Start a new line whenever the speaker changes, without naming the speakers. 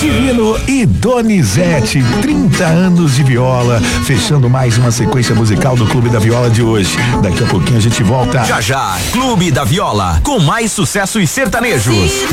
Divino e Donizete, 30 anos de viola, fechando mais uma sequência musical do Clube da Viola de hoje. Daqui a pouquinho a gente volta.
Já já, Clube da Viola, com mais sucessos sertanejos.